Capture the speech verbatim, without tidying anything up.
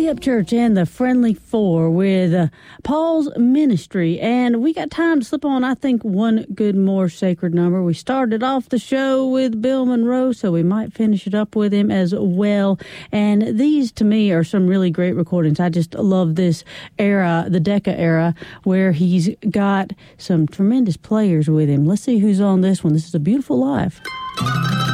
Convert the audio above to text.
Way Up Church and the Friendly Four with uh, Paul's Ministry. And we got time to slip on, I think, one good more sacred number. We started off the show with Bill Monroe, so we might finish it up with him as well. And these, to me, are some really great recordings. I just love this era, the Decca era, where he's got some tremendous players with him. Let's see who's on this one. This is A Beautiful Life.